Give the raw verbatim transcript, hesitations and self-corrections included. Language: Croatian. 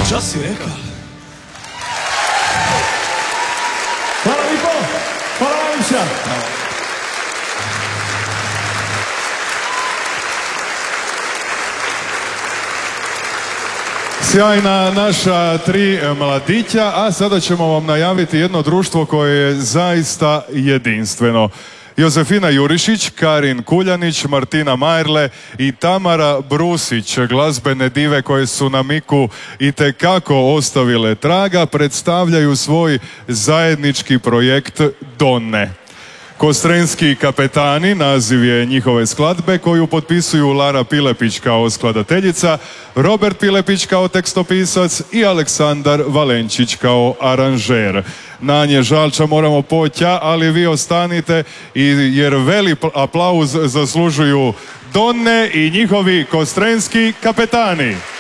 Šta si rekao? Hvala Niko, hvala Vamiša. Sjajna naša tri mladića, a sada ćemo vam najaviti jedno društvo koje je zaista jedinstveno. Josefina Jurišić, Karin Kuljanić, Martina Majerle i Tamara Brusić, glazbene dive koje su na Miku itekako ostavile traga, predstavljaju svoj zajednički projekt Donne. Kostrenski kapetani, naziv je njihove skladbe koju potpisuju Lara Pilepić kao skladateljica, Robert Pilepić kao tekstopisac i Aleksandar Valenčić kao aranžer. Na nje žalča moramo poća, ali vi ostanite jer veli aplauz zaslužuju Donne i njihovi kostrenski kapetani.